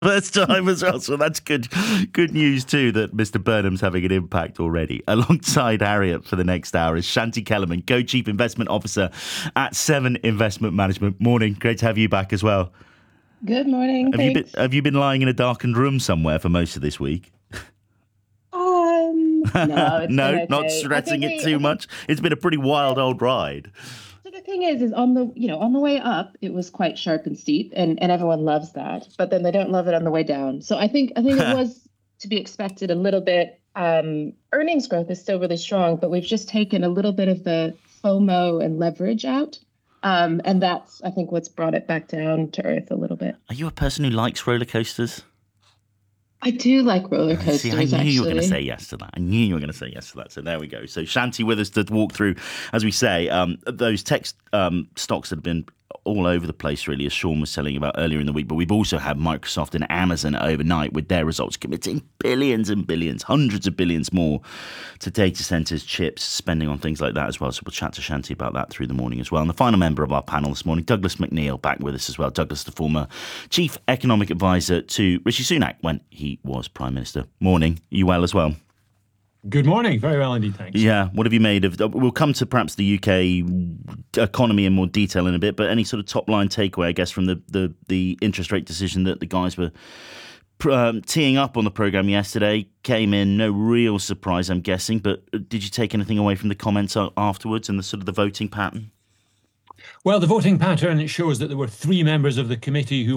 First time as well, so that's good news too that Mr. Burnham's having an impact already. Alongside Harriet for the next hour is Shanti Kellerman, Co-Chief Investment Officer at Seven Investment Management. Morning, great to have you back as well. Good morning, thanks. Have you been lying in a darkened room somewhere for most of this week? No, it's been No, okay. not stressing it too much. It's been a pretty wild old ride. So the thing is on the way up, it was quite sharp and steep, and everyone loves that. But then they don't love it on the way down. So I think it was to be expected a little bit. Earnings growth is still really strong, but we've just taken a little bit of the FOMO and leverage out. And that's, I think, what's brought it back down to earth a little bit. Are you a person who likes roller coasters? I do like roller coasters. See, I knew you were going to say yes to that. So there we go. So Shanti with us to walk through, as we say, those tech stocks that have been all over the place, really, as Sean was telling about earlier in the week. But we've also had Microsoft and Amazon overnight with their results committing billions and billions, hundreds of billions more to data centres, chips, spending on things like that as well. So we'll chat to Shanti about that through the morning as well. And the final member of our panel this morning, Douglas McNeil, back with us as well. Douglas, the former Chief Economic Advisor to Rishi Sunak when he was Prime Minister. Morning. You well as well? Good morning. Very well indeed, thanks. Yeah. What have you made of... We'll come to perhaps the UK economy in more detail in a bit, but any sort of top-line takeaway, I guess, from the interest rate decision that the guys were teeing up on the programme yesterday came in. No real surprise, I'm guessing, but did you take anything away from the comments afterwards and the sort of the voting pattern? Well, the voting pattern shows that there were three members of the committee who